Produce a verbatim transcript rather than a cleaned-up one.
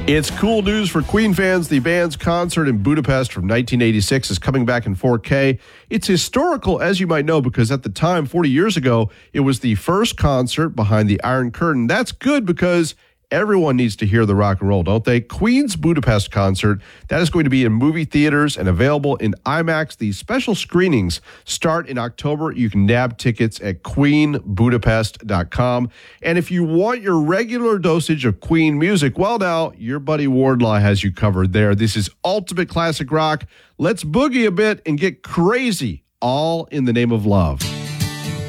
It's cool news for Queen fans. The band's concert in Budapest from nineteen eighty-six is coming back in four K. It's historical, as you might know, because at the time, forty years ago, it was the first concert behind the Iron Curtain. That's good because everyone needs to hear the rock and roll, don't they? Queen's Budapest concert, that is going to be in movie theaters and available in IMAX. These special screenings start in October. You can nab tickets at queen budapest dot com. And if you want your regular dosage of Queen music, well, now, your buddy Wardlaw has you covered there. This is ultimate classic rock. Let's boogie a bit and get crazy, all in the name of love.